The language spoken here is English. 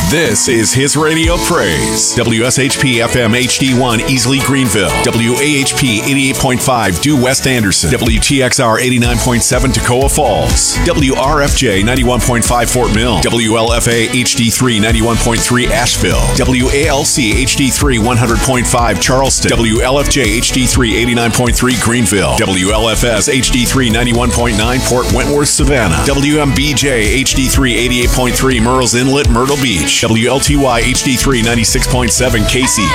This is His Radio Praise. WSHP FM HD1 Easley Greenville. WAHP 88.5 Due West Anderson. WTXR 89.7 Toccoa Falls. WRFJ 91.5 Fort Mill. WLFA HD3 91.3 Asheville. WALC HD3 100.5 Charleston. WLFJ HD3 89.3 Greenville. WLFS HD3 91.9 Port Wentworth Savannah. WMBJ HD3 88.3 Murrells Inlet Myrtle Beach. WLTY HD3 96.7 Casey.